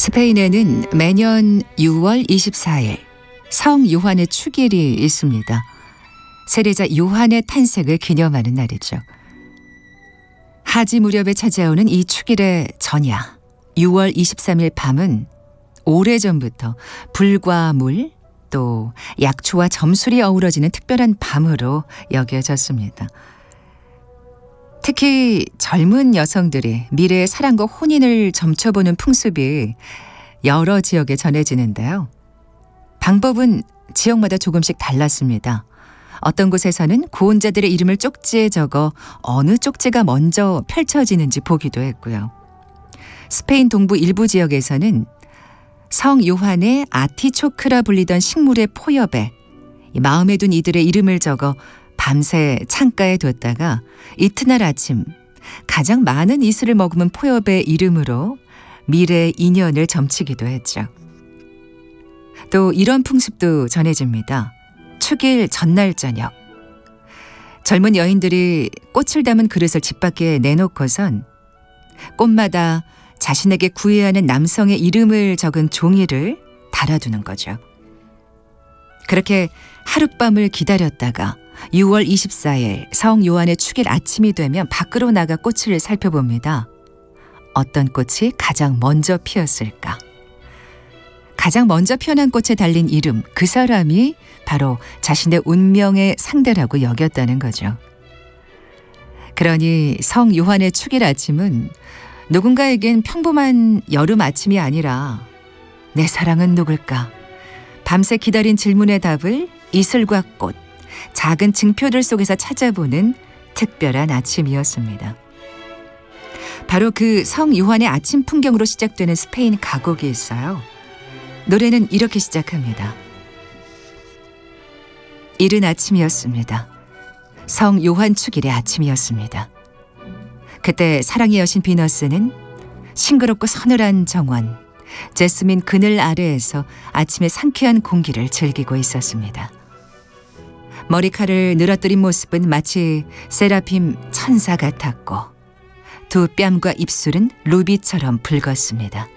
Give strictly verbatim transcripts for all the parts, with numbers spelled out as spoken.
스페인에는 매년 유월 이십사일 성 요한의 축일이 있습니다. 세례자 요한의 탄생을 기념하는 날이죠. 하지 무렵에 찾아오는 이 축일의 전야 유월 이십삼일 밤은 오래전부터 불과 물, 또 약초와 점술이 어우러지는 특별한 밤으로 여겨졌습니다. 특히 젊은 여성들이 미래의 사랑과 혼인을 점쳐보는 풍습이 여러 지역에 전해지는데요. 방법은 지역마다 조금씩 달랐습니다. 어떤 곳에서는 고혼자들의 이름을 쪽지에 적어 어느 쪽지가 먼저 펼쳐지는지 보기도 했고요. 스페인 동부 일부 지역에서는 성 요한의 아티초크라 불리던 식물의 포엽에 마음에 둔 이들의 이름을 적어 밤새 창가에 뒀다가 이튿날 아침 가장 많은 이슬을 머금은 포엽의 이름으로 미래의 인연을 점치기도 했죠. 또 이런 풍습도 전해집니다. 축일 전날 저녁 젊은 여인들이 꽃을 담은 그릇을 집 밖에 내놓고선 꽃마다 자신에게 구애하는 남성의 이름을 적은 종이를 달아두는 거죠. 그렇게 하룻밤을 기다렸다가 유월 이십사일 성 요한의 축일 아침이 되면 밖으로 나가 꽃을 살펴봅니다. 어떤 꽃이 가장 먼저 피었을까? 가장 먼저 피어난 꽃에 달린 이름, 그 사람이 바로 자신의 운명의 상대라고 여겼다는 거죠. 그러니 성 요한의 축일 아침은 누군가에겐 평범한 여름 아침이 아니라 내 사랑은 누굴까? 밤새 기다린 질문의 답을 이슬과 꽃, 작은 증표들 속에서 찾아보는 특별한 아침이었습니다. 바로 그 성 요한의 아침 풍경으로 시작되는 스페인 가곡이 있어요. 노래는 이렇게 시작합니다. 이른 아침이었습니다. 성 요한 축일의 아침이었습니다. 그때 사랑의 여신 비너스는 싱그럽고 서늘한 정원, 제스민 그늘 아래에서 아침의 상쾌한 공기를 즐기고 있었습니다. 머리칼을 늘어뜨린 모습은 마치 세라핌 천사 같았고 두 뺨과 입술은 루비처럼 붉었습니다.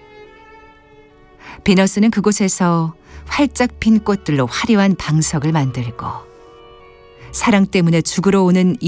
비너스는 그곳에서 활짝 핀 꽃들로 화려한 방석을 만들고 사랑 때문에 죽으러 오는